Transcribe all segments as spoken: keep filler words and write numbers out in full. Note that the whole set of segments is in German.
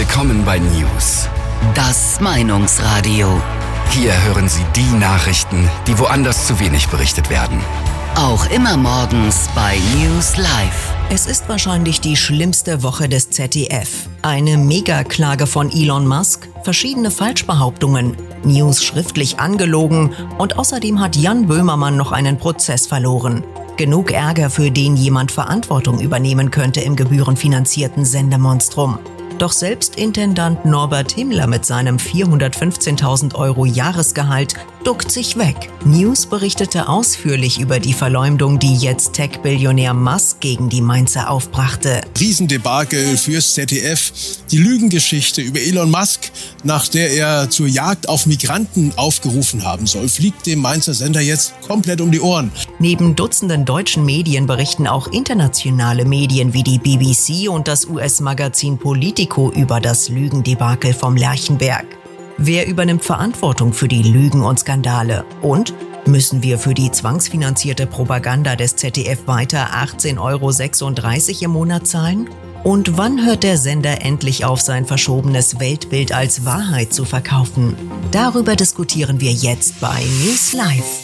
Willkommen bei News. Das Meinungsradio. Hier hören Sie die Nachrichten, die woanders zu wenig berichtet werden. Auch immer morgens bei News Live. Es ist wahrscheinlich die schlimmste Woche des Z D F. Eine Megaklage von Elon Musk, verschiedene Falschbehauptungen, News schriftlich angelogen und außerdem hat Jan Böhmermann noch einen Prozess verloren. Genug Ärger, für den jemand Verantwortung übernehmen könnte im gebührenfinanzierten Sendemonstrum. Doch selbst Intendant Norbert Himmler mit seinem vierhundertfünfzehntausend Euro Jahresgehalt duckt sich weg. News berichtete ausführlich über die Verleumdung, die jetzt Tech-Billionär Musk gegen die Mainzer aufbrachte. Riesendebakel fürs Z D F. Die Lügengeschichte über Elon Musk, nach der er zur Jagd auf Migranten aufgerufen haben soll, fliegt dem Mainzer Sender jetzt komplett um die Ohren. Neben Dutzenden deutschen Medien berichten auch internationale Medien wie die B B C und das U S-Magazin Politico über das Lügendebakel vom Lerchenberg. Wer übernimmt Verantwortung für die Lügen und Skandale? Und müssen wir für die zwangsfinanzierte Propaganda des Z D F weiter achtzehn Euro sechsunddreißig im Monat zahlen? Und wann hört der Sender endlich auf, sein verschobenes Weltbild als Wahrheit zu verkaufen? Darüber diskutieren wir jetzt bei News Live.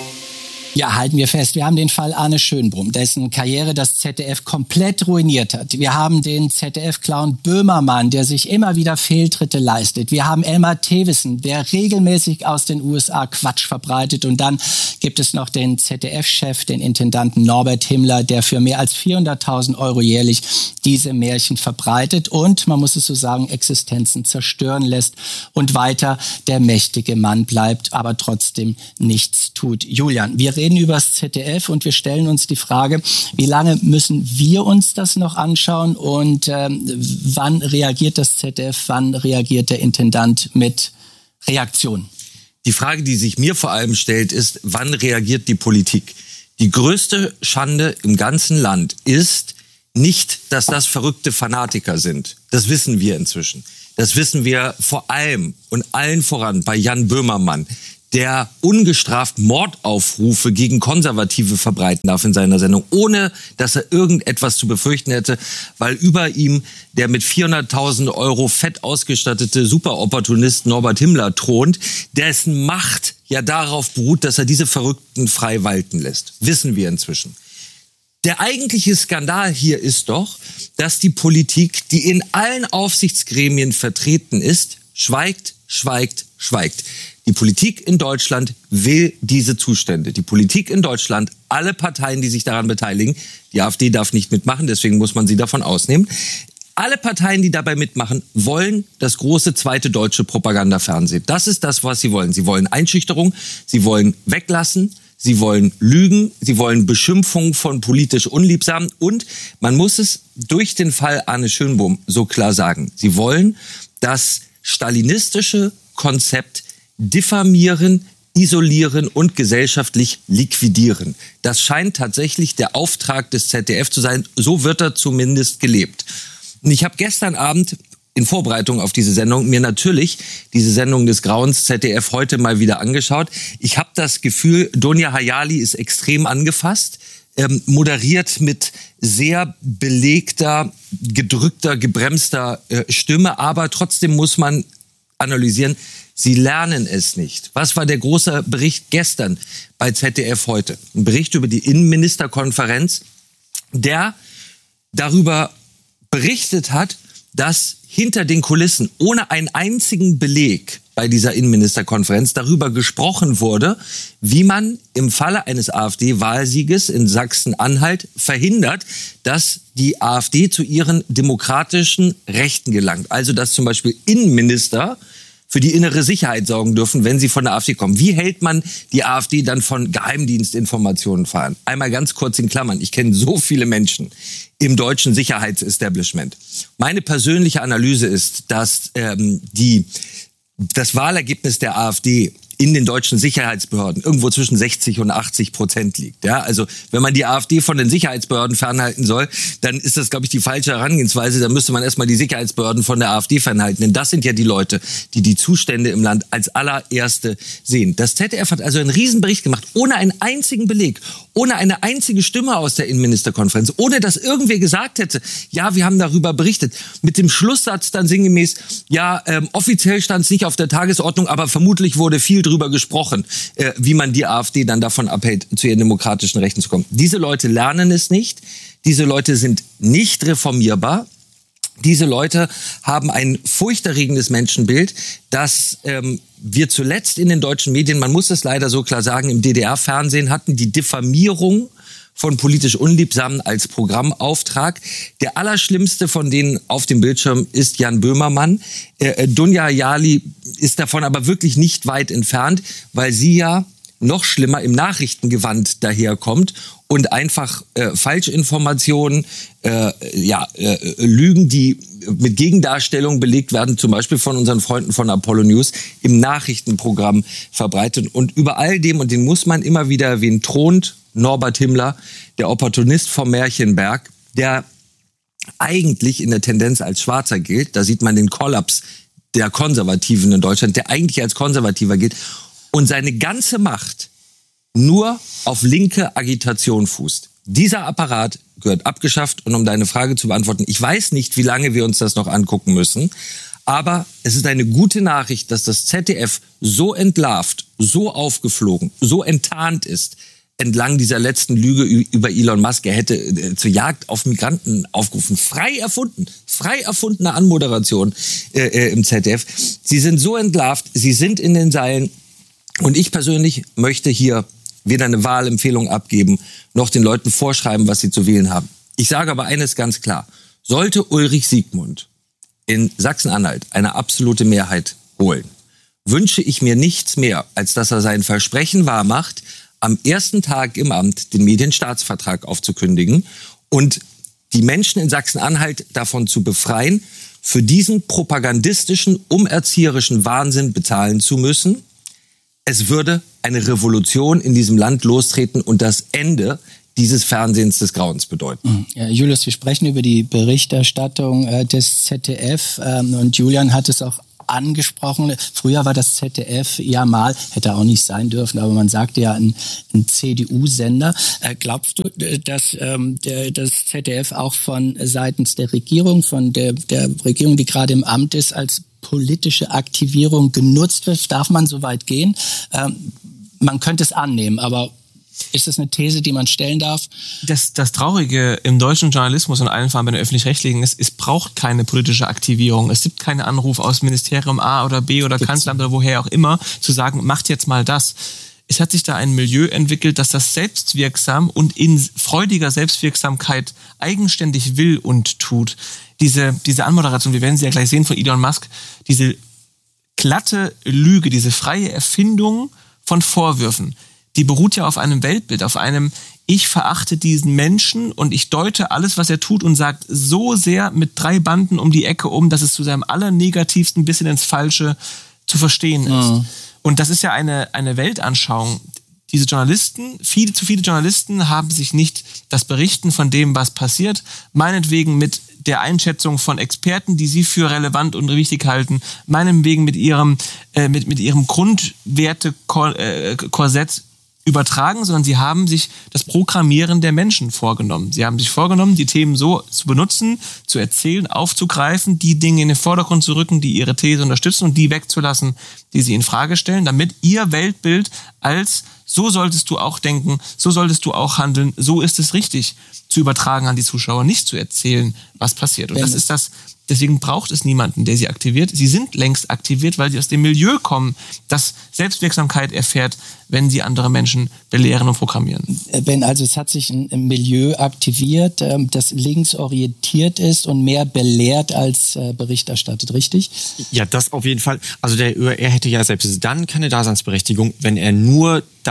Ja, halten wir fest, wir haben den Fall Arne Schönbrunn, dessen Karriere das Z D F komplett ruiniert hat. Wir haben den Z D F-Clown Böhmermann, der sich immer wieder Fehltritte leistet. Wir haben Elmar Thewissen, der regelmäßig aus den U S A Quatsch verbreitet. Und dann gibt es noch den Z D F-Chef, den Intendanten Norbert Himmler, der für mehr als vierhunderttausend Euro jährlich diese Märchen verbreitet und, man muss es so sagen, Existenzen zerstören lässt und weiter der mächtige Mann bleibt, aber trotzdem nichts tut. Julian, wir reden über das Z D F und wir stellen uns die Frage, wie lange müssen wir uns das noch anschauen und ähm, wann reagiert das Z D F, wann reagiert der Intendant mit Reaktion? Die Frage, die sich mir vor allem stellt, ist, wann reagiert die Politik? Die größte Schande im ganzen Land ist nicht, dass das verrückte Fanatiker sind. Das wissen wir inzwischen. Das wissen wir vor allem und allen voran bei Jan Böhmermann, der ungestraft Mordaufrufe gegen Konservative verbreiten darf in seiner Sendung, ohne dass er irgendetwas zu befürchten hätte, weil über ihm der mit vierhunderttausend Euro fett ausgestattete Superopportunist Norbert Himmler thront, dessen Macht ja darauf beruht, dass er diese Verrückten frei walten lässt. Wissen wir inzwischen. Der eigentliche Skandal hier ist doch, dass die Politik, die in allen Aufsichtsgremien vertreten ist, schweigt, schweigt, schweigt. Die Politik in Deutschland will diese Zustände. Die Politik in Deutschland, alle Parteien, die sich daran beteiligen, die AfD darf nicht mitmachen, deswegen muss man sie davon ausnehmen. Alle Parteien, die dabei mitmachen, wollen das große zweite deutsche Propagandafernsehen. Das ist das, was sie wollen. Sie wollen Einschüchterung, sie wollen weglassen, sie wollen Lügen, sie wollen Beschimpfung von politisch Unliebsamen und man muss es durch den Fall Arne Schönbrunn so klar sagen. Sie wollen das stalinistische Konzept diffamieren, isolieren und gesellschaftlich liquidieren. Das scheint tatsächlich der Auftrag des Z D F zu sein. So wird er zumindest gelebt. Und ich habe gestern Abend in Vorbereitung auf diese Sendung mir natürlich diese Sendung des Grauens Z D F heute mal wieder angeschaut. Ich habe das Gefühl, Donja Hayali ist extrem angefasst, ähm, moderiert mit sehr belegter, gedrückter, gebremster äh, Stimme, aber trotzdem muss man analysieren, sie lernen es nicht. Was war der große Bericht gestern bei Z D F heute? Ein Bericht über die Innenministerkonferenz, der darüber berichtet hat, dass hinter den Kulissen ohne einen einzigen Beleg bei dieser Innenministerkonferenz darüber gesprochen wurde, wie man im Falle eines AfD-Wahlsieges in Sachsen-Anhalt verhindert, dass die AfD zu ihren demokratischen Rechten gelangt. Also dass zum Beispiel Innenminister für die innere Sicherheit sorgen dürfen, wenn sie von der AfD kommen. Wie hält man die AfD dann von Geheimdienstinformationen fern? Einmal ganz kurz in Klammern. Ich kenne so viele Menschen im deutschen Sicherheitsestablishment. Meine persönliche Analyse ist, dass ähm, die, das Wahlergebnis der AfD in den deutschen Sicherheitsbehörden irgendwo zwischen sechzig und achtzig Prozent liegt. Ja, also wenn man die AfD von den Sicherheitsbehörden fernhalten soll, dann ist das, glaube ich, die falsche Herangehensweise. Dann müsste man erstmal die Sicherheitsbehörden von der AfD fernhalten. Denn das sind ja die Leute, die die Zustände im Land als allererste sehen. Das Z D F hat also einen Riesenbericht gemacht, ohne einen einzigen Beleg, ohne eine einzige Stimme aus der Innenministerkonferenz, ohne dass irgendwer gesagt hätte, ja, wir haben darüber berichtet. Mit dem Schlusssatz dann sinngemäß, ja, ähm, offiziell stand es nicht auf der Tagesordnung, aber vermutlich wurde viel drüber gesprochen, äh, wie man die AfD dann davon abhält, zu ihren demokratischen Rechten zu kommen. Diese Leute lernen es nicht. Diese Leute sind nicht reformierbar. Diese Leute haben ein furchterregendes Menschenbild, das ähm, wir zuletzt in den deutschen Medien, man muss es leider so klar sagen, im D D R-Fernsehen hatten, die Diffamierung von politisch Unliebsamen als Programmauftrag. Der allerschlimmste von denen auf dem Bildschirm ist Jan Böhmermann. Äh, Dunja Hayali ist davon aber wirklich nicht weit entfernt, weil sie ja noch schlimmer im Nachrichtengewand daherkommt und einfach äh, Falschinformationen, äh, ja, äh, Lügen, die mit Gegendarstellungen belegt werden, zum Beispiel von unseren Freunden von Apollo News, im Nachrichtenprogramm verbreitet. Und über all dem, und den muss man immer wieder erwähnen, thront Norbert Himmler, der Opportunist vom Märchenberg, der eigentlich in der Tendenz als Schwarzer gilt. Da sieht man den Kollaps der Konservativen in Deutschland, der eigentlich als Konservativer gilt und seine ganze Macht nur auf linke Agitation fußt. Dieser Apparat gehört abgeschafft. Und um deine Frage zu beantworten, ich weiß nicht, wie lange wir uns das noch angucken müssen, aber es ist eine gute Nachricht, dass das Z D F so entlarvt, so aufgeflogen, so enttarnt ist, entlang dieser letzten Lüge über Elon Musk. Er hätte äh, zur Jagd auf Migranten aufgerufen. Frei erfunden. Frei erfundene Anmoderation äh, äh, im Z D F. Sie sind so entlarvt, sie sind in den Seilen. Und ich persönlich möchte hier weder eine Wahlempfehlung abgeben, noch den Leuten vorschreiben, was sie zu wählen haben. Ich sage aber eines ganz klar. Sollte Ulrich Siegmund in Sachsen-Anhalt eine absolute Mehrheit holen, wünsche ich mir nichts mehr, als dass er sein Versprechen wahrmacht, am ersten Tag im Amt den Medienstaatsvertrag aufzukündigen und die Menschen in Sachsen-Anhalt davon zu befreien, für diesen propagandistischen, umerzieherischen Wahnsinn bezahlen zu müssen. Es würde eine Revolution in diesem Land lostreten und das Ende dieses Fernsehens des Grauens bedeuten. Ja, Julius, wir sprechen über die Berichterstattung äh, des Z D F ähm, und Julian hat es auch angesprochen. Früher war das Z D F ja mal, hätte auch nicht sein dürfen, aber man sagte ja ein, ein C D U-Sender. Äh, glaubst du, dass ähm, der, das Z D F auch von seitens der Regierung, von der, der Regierung, die gerade im Amt ist, als politische Aktivierung genutzt wird? Darf man so weit gehen? Ähm, man könnte es annehmen, aber ist das eine These, die man stellen darf? Das, das Traurige im deutschen Journalismus und allen Fall bei den Öffentlich-Rechtlichen ist, es braucht keine politische Aktivierung. Es gibt keinen Anruf aus Ministerium A oder B oder Gibt's. Kanzleramt oder woher auch immer, zu sagen, macht jetzt mal das. Es hat sich da ein Milieu entwickelt, das das selbstwirksam und in freudiger Selbstwirksamkeit eigenständig will und tut. Diese, diese Anmoderation, wir werden sie ja gleich sehen von Elon Musk, diese glatte Lüge, diese freie Erfindung von Vorwürfen, die beruht ja auf einem Weltbild, auf einem, ich verachte diesen Menschen und ich deute alles, was er tut und sagt so sehr mit drei Banden um die Ecke um, dass es zu seinem allernegativsten bisschen ins Falsche zu verstehen ist. Mhm. Und das ist ja eine, eine Weltanschauung. Diese Journalisten, viele, zu viele Journalisten haben sich nicht das Berichten von dem, was passiert, meinetwegen mit der Einschätzung von Experten, die sie für relevant und wichtig halten, meinetwegen mit ihrem, äh, mit, mit ihrem Grundwerte-Korsett übertragen, sondern sie haben sich das Programmieren der Menschen vorgenommen. Sie haben sich vorgenommen, die Themen so zu benutzen, zu erzählen, aufzugreifen, die Dinge in den Vordergrund zu rücken, die ihre These unterstützen und die wegzulassen, die sie in Frage stellen, damit ihr Weltbild als so solltest du auch denken, so solltest du auch handeln, so ist es richtig, zu übertragen an die Zuschauer, nicht zu erzählen, was passiert. Und das ist das, deswegen braucht es niemanden, der sie aktiviert. Sie sind längst aktiviert, weil sie aus dem Milieu kommen, das Selbstwirksamkeit erfährt, wenn sie andere Menschen belehren und programmieren. Ben, also es hat sich ein Milieu aktiviert, das linksorientiert ist und mehr belehrt als Bericht erstattet, richtig? Ja, das auf jeden Fall. Also der O E R hätte ja selbst dann keine Daseinsberechtigung, wenn er nur da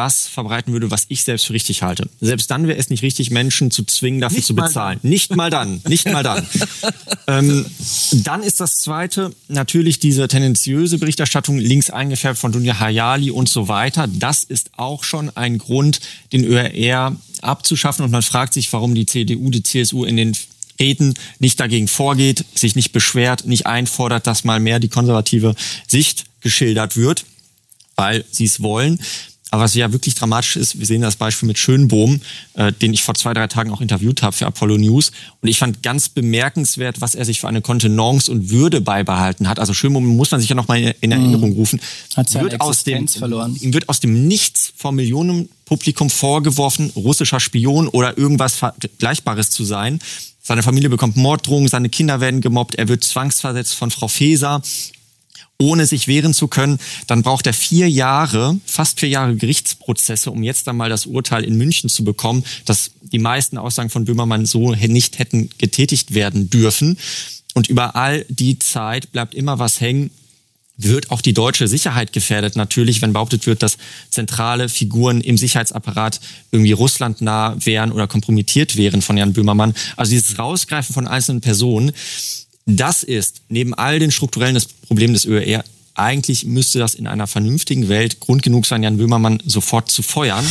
das verbreiten würde, was ich selbst für richtig halte. Selbst dann wäre es nicht richtig, Menschen zu zwingen, dafür nicht zu bezahlen. Mal nicht mal dann, nicht mal dann. ähm, dann ist das Zweite natürlich diese tendenziöse Berichterstattung, links eingefärbt von Dunja Hayali und so weiter. Das ist auch schon ein Grund, den Ö R R abzuschaffen. Und man fragt sich, warum die C D U, die C S U in den Reden nicht dagegen vorgeht, sich nicht beschwert, nicht einfordert, dass mal mehr die konservative Sicht geschildert wird, weil sie es wollen. Aber was ja wirklich dramatisch ist, wir sehen das Beispiel mit Schönbohm, äh, den ich vor zwei, drei Tagen auch interviewt habe für Apollo News. Und ich fand ganz bemerkenswert, was er sich für eine Kontenance und Würde beibehalten hat. Also Schönbohm muss man sich ja noch mal in Erinnerung rufen. Hat seine wird aus dem, verloren. Ihm wird aus dem Nichts vom Millionenpublikum vorgeworfen, russischer Spion oder irgendwas Vergleichbares zu sein. Seine Familie bekommt Morddrohungen, seine Kinder werden gemobbt, er wird zwangsversetzt von Frau Faeser, ohne sich wehren zu können. Dann braucht er vier Jahre, fast vier Jahre Gerichtsprozesse, um jetzt einmal das Urteil in München zu bekommen, dass die meisten Aussagen von Böhmermann so nicht hätten getätigt werden dürfen. Und über all die Zeit bleibt immer was hängen. Wird auch die deutsche Sicherheit gefährdet natürlich, wenn behauptet wird, dass zentrale Figuren im Sicherheitsapparat irgendwie russlandnah wären oder kompromittiert wären von Jan Böhmermann. Also dieses Rausgreifen von einzelnen Personen, das ist neben all den strukturellen Problemen des Ö R R, eigentlich müsste das in einer vernünftigen Welt Grund genug sein, Jan Böhmermann sofort zu feuern.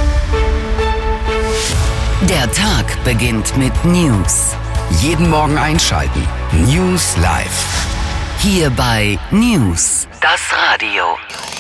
Der Tag beginnt mit News. Jeden Morgen einschalten. News Live. Hier bei News, das Radio.